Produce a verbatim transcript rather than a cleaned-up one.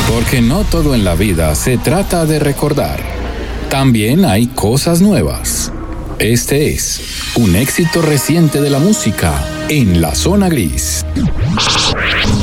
Porque no todo en la vida se trata de recordar. También hay cosas nuevas. Este es un éxito reciente de la música en la zona gris.